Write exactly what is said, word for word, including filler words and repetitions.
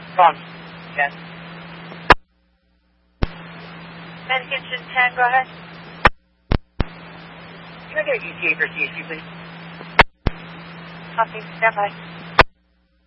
Ron. Yes. Ben Kitchen ten, go ahead. Can I get a E T A for C S U, please? Copy, stand by.